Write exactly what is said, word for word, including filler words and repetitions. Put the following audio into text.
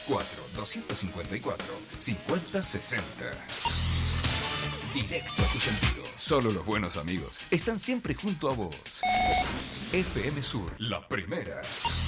cuatro dos cinco cuatro cinco cero seis cero. Directo a tus sentidos. Solo los buenos amigos están siempre junto a vos. F M Sur, la primera.